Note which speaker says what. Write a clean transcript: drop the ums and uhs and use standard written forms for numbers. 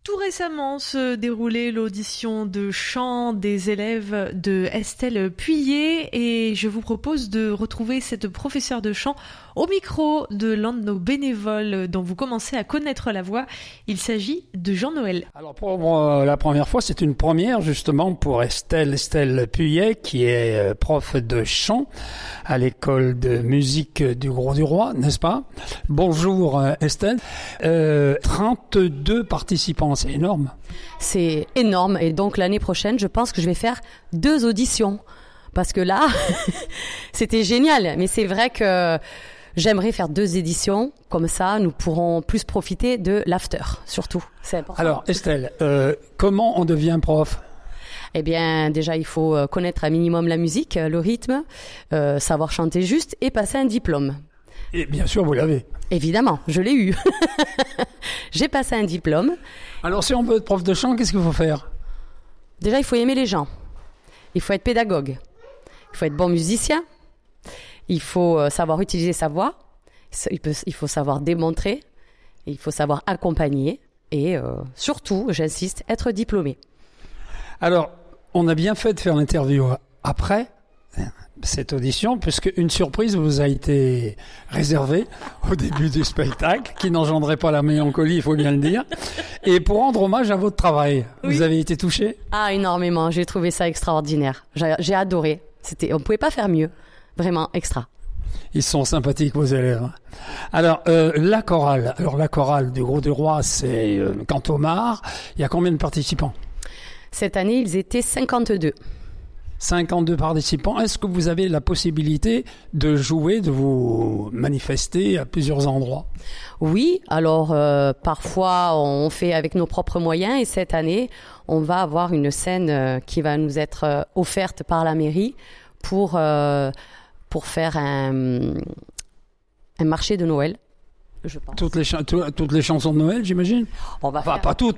Speaker 1: Tout récemment se déroulait l'audition de chant des élèves de Estelle Puyer et je vous propose de retrouver cette professeure de chant au micro de l'un de nos bénévoles dont vous commencez à connaître la voix. Il s'agit de Jean-Noël.
Speaker 2: Alors pour la première fois, c'est une première justement pour Estelle Puyer qui est prof de chant à l'école de musique du Grau-du-Roi, n'est-ce pas? Bonjour Estelle. 32 participants, c'est énorme.
Speaker 3: C'est énorme et donc l'année prochaine, je pense que je vais faire 2 auditions parce que là, c'était génial. Mais c'est vrai que j'aimerais faire 2 éditions, comme ça nous pourrons plus profiter de l'after, surtout. C'est important.
Speaker 2: Alors Estelle, comment on devient prof ?
Speaker 3: Eh bien, déjà, il faut connaître un minimum la musique, le rythme, savoir chanter juste et passer un diplôme.
Speaker 2: Et bien sûr, vous l'avez.
Speaker 3: Évidemment, je l'ai eu. J'ai passé un diplôme.
Speaker 2: Alors, si on veut être prof de chant, qu'est-ce qu'il faut faire ?
Speaker 3: Déjà, il faut aimer les gens. Il faut être pédagogue. Il faut être bon musicien. Il faut savoir utiliser sa voix. Il faut savoir démontrer. Il faut savoir accompagner. Et surtout, j'insiste, être diplômé.
Speaker 2: Alors, on a bien fait de faire l'interview après cette audition, puisque une surprise vous a été réservée au début du spectacle, qui n'engendrait pas la mélancolie, il faut bien le dire. Et pour rendre hommage à votre travail, oui. Vous avez été touché ?
Speaker 3: Ah, énormément. J'ai trouvé ça extraordinaire. J'ai adoré. On pouvait pas faire mieux. Vraiment extra.
Speaker 2: Ils sont sympathiques, vos élèves. Alors, la chorale. Alors, la chorale du Grau-du-Roi, c'est Cantomar. Il y a combien de participants ?
Speaker 3: Cette année, ils étaient 52.
Speaker 2: 52 participants. Est-ce que vous avez la possibilité de jouer, de vous manifester à plusieurs endroits ?
Speaker 3: Oui, alors parfois on fait avec nos propres moyens et cette année, on va avoir une scène qui va nous être offerte par la mairie pour faire un marché de Noël. Je pense.
Speaker 2: Toutes les chansons de Noël, j'imagine ?
Speaker 3: On va
Speaker 2: pas toutes,